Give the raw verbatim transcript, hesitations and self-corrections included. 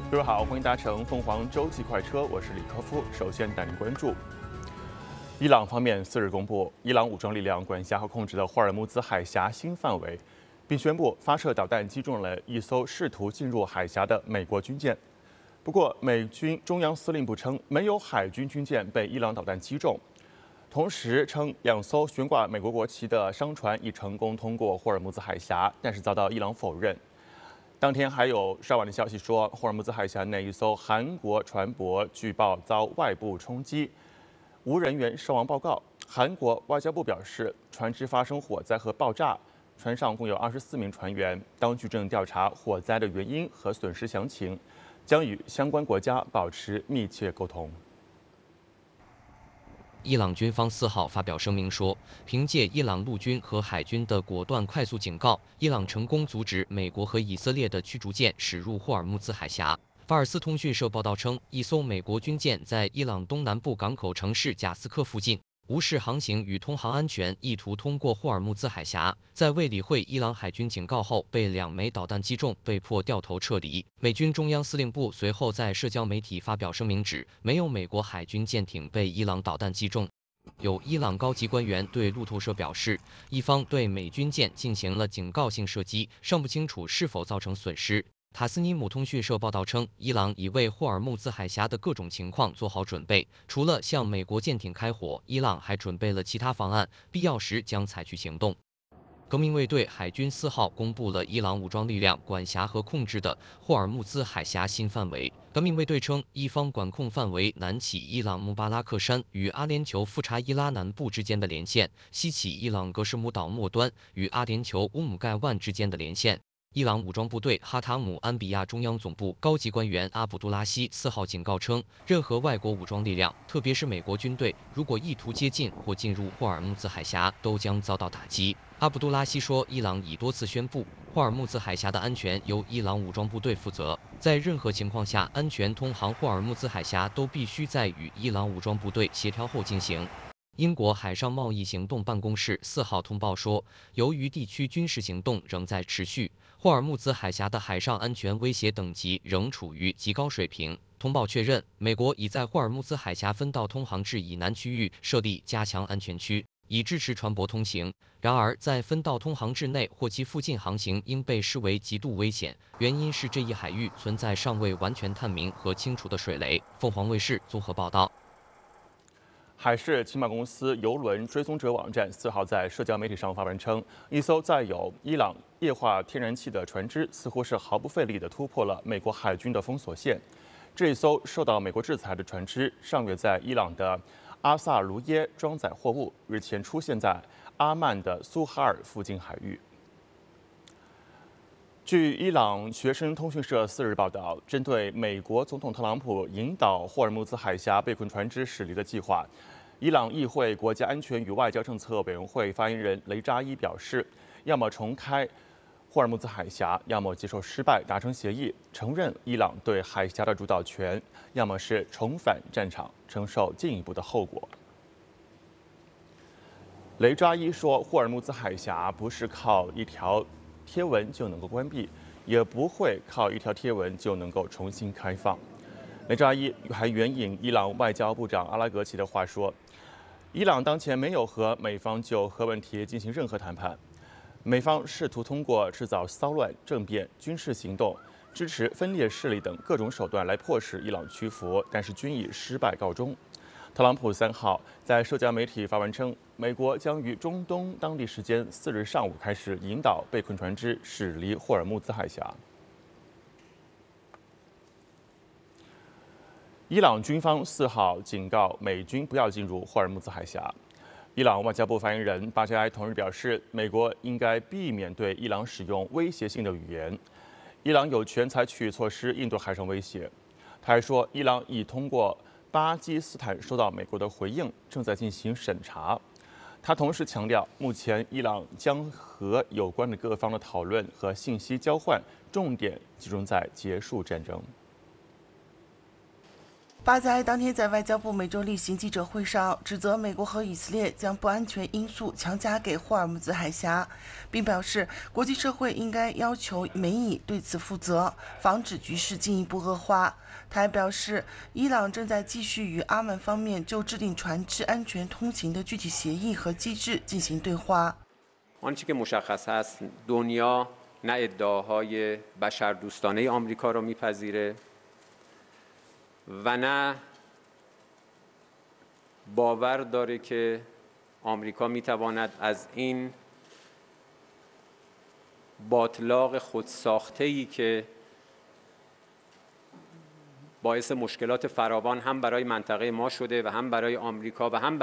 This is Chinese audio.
各位好，欢迎搭乘凤凰洲际快车，我是李科夫。首先带您关注，伊朗方面四日公布，伊朗武装力量管辖和控制的霍尔木兹海峡新范围，并宣布发射导弹击中了一艘试图进入海峡的美国军舰。不过，美军中央司令部称没有海军军舰被伊朗导弹击中，同时称两艘悬挂美国国旗的商船已成功通过霍尔木兹海峡，但是遭到伊朗否认。当天还有稍晚的消息说，霍尔木兹海峡内一艘韩国船舶据报遭外部冲击，无人员伤亡报告。韩国外交部表示，船只发生火灾和爆炸，船上共有二十四名船员，当局正调查火灾的原因和损失详情，将与相关国家保持密切沟通。 伊朗军方四号发表声明说，凭借伊朗陆军和海军的果断快速警告，伊朗成功阻止美国和以色列的驱逐舰驶入霍尔木兹海峡。法尔斯通讯社报道称，一艘美国军舰在伊朗东南部港口城市贾斯克附近无视航行与通航安全，意图通过霍尔木兹海峡，在未理会伊朗海军警告后，被两枚导弹击中，被迫掉头撤离。美军中央司令部随后在社交媒体发表声明指，没有美国海军舰艇被伊朗导弹击中。有伊朗高级官员对路透社表示，伊方对美军舰进行了警告性射击，尚不清楚是否造成损失。塔斯尼姆通讯社报道称，伊朗已为霍尔木兹海峡的各种情况做好准备，除了向美国舰艇开火，伊朗还准备了其他方案，必要时将采取行动。革命卫队海军四号公布了伊朗武装力量管辖和控制的霍尔木兹海峡新范围。革命卫队称，伊方管控范围南起伊朗穆巴拉克山与阿联酋富查伊拉南部之间的连线，西起伊朗格什姆岛末端与阿联酋乌姆盖万之间的连线。伊朗武装部队哈塔姆安比亚中央总部高级官员阿卜杜拉希四号警告称，任何外国武装力量，特别是美国军队，如果意图接近或进入霍尔木兹海峡，都将遭到打击。阿卜杜拉希说，伊朗已多次宣布，霍尔木兹海峡的安全由伊朗武装部队负责，在任何情况下，安全通航霍尔木兹海峡都必须在与伊朗武装部队协调后进行。英国海上贸易行动办公室四号通报说，由于地区军事行动仍在持续，霍尔木兹海峡的海上安全威胁等级仍处于极高水平。通报确认，美国已在霍尔木兹海峡分道通航至以南区域设立加强安全区，以支持船舶通行。然而，在分道通航至内或其附近航行应被视为极度危险，原因是这一海域存在尚未完全探明和清除的水雷。凤凰卫视综合报道。 海事情报公司邮轮追踪者网站四号在社交媒体上发文称，一艘载有伊朗液化天然气的船只似乎是毫不费力地突破了美国海军的封锁线。这一艘受到美国制裁的船只上月在伊朗的阿萨卢耶装载货物，日前出现在阿曼的苏哈尔附近海域。据伊朗学生通讯社四日报道，针对美国总统特朗普引导霍尔木兹海峡被困船只驶离的计划，伊朗议会国家安全与外交政策委员会发言人雷扎伊表示，要么重开霍尔木兹海峡，要么接受失败达成协议，承认伊朗对海峡的主导权，要么是重返战场，承受进一步的后果。雷扎伊说，霍尔木兹海峡不是靠一条贴文就能够关闭，也不会靠一条贴文就能够重新开放。雷扎伊还援引伊朗外交部长阿拉格齐的话说，伊朗当前没有和美方就核问题进行任何谈判，美方试图通过制造骚乱、政变、军事行动、支持分裂势力等各种手段来迫使伊朗屈服，但是均以失败告终。特朗普三号在社交媒体发文称，美国将于中东当地时间四日上午开始引导被困船只驶离霍尔木兹海峡。伊朗军方四号警告美军不要进入霍尔木兹海峡。伊朗外交部发言人巴扎埃同日表示，美国应该避免对伊朗使用威胁性的语言，伊朗有权采取措施应对海上威胁。他还说，伊朗已通过巴基斯坦收到美国的回应，正在进行审查。他同时强调，目前伊朗将和有关的各方的讨论和信息交换重点集中在结束战争。 巴在当天在外交部每周例行记者会上指责美国和以色列将不安全因素强加给霍尔木兹海峡，并表示国际社会应该要求美以对此负责，防止局势进一步恶化。他还表示，伊朗正在继续与阿曼方面就制定船只安全通行的具体协议和机制进行对话。 آنچه که مشخص است دنیا نه ادعاهای بشردوستانه آمریکا را میپذیره و نه باور داره که آمریکا میتواند از این باطلاق خودساخته‌ای که باعث مشکلات فراوان هم برای منطقه ما شده و هم برای آمریکا و هم